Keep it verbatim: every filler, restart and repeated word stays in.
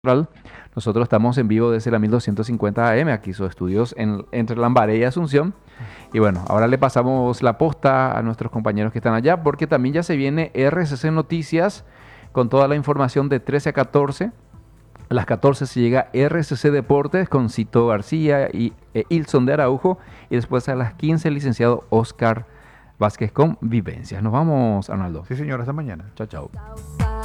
Nosotros estamos en vivo desde la mil doscientos cincuenta A M, aquí sus estudios en, entre Lambaré y Asunción. Y bueno, ahora le pasamos la posta a nuestros compañeros que están allá, porque también ya se viene R C C Noticias con toda la información de trece a catorce. A las catorce se llega R C C Deportes con Cito García y e Ilson de Araujo. Y después a las quince el licenciado Oscar Vázquez con Vivencias. Nos vamos, Arnaldo. Sí, señor, hasta mañana. Chao, chao.